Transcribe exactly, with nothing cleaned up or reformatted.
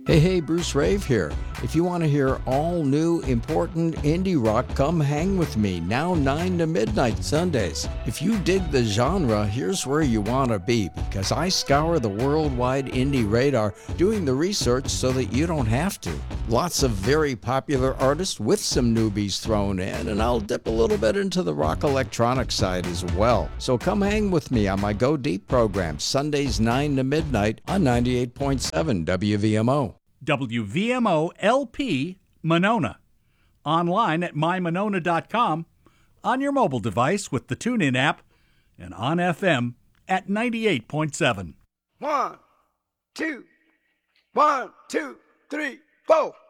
Hey, hey, Bruce Rave here. If you want to hear all new, important indie rock, come hang with me now nine to midnight Sundays. If you dig the genre, here's where you want to be, because I scour the worldwide indie radar doing the research so that you don't have to. Lots of very popular artists with some newbies thrown in, and I'll dip a little bit into the rock electronic side as well. So come hang with me on my Go Deep program, Sundays nine to midnight on ninety-eight point seven W V M O. W V M O L P Monona. Online at my monona dot com, on your mobile device with the TuneIn app, and on F M at ninety-eight point seven. One, two, one, two, three, four.